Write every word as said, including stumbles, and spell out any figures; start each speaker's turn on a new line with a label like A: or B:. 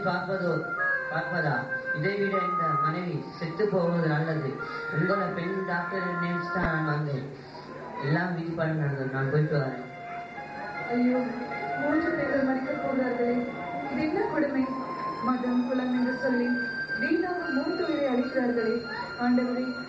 A: பார்ப்பதோ பார்ப்பதா இதை விட இந்த மனைவி செத்து போவது நல்லது. உங்களை பெண் டாக்டர் நினைச்சு தான் நான் வந்தேன். எல்லாம் விதிப்பாடு நடந்தது. நான் போயிட்டு வரேன்.
B: ஐயோ, மூன்று பேர்கள் மறிக்க போகிறார்களே, இது என்ன கொடுமை! மதம் குலம் என்று சொல்லி வீணாக மூன்று உயிரை அளிக்கிறார்களே. ஆண்டவரே,